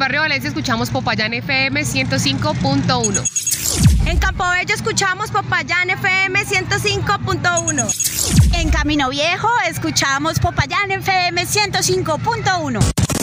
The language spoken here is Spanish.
Barrio Valencia escuchamos Popayán FM 105.1. En Campobello escuchamos Popayán FM 105.1. En Camino Viejo escuchamos Popayán FM 105.1.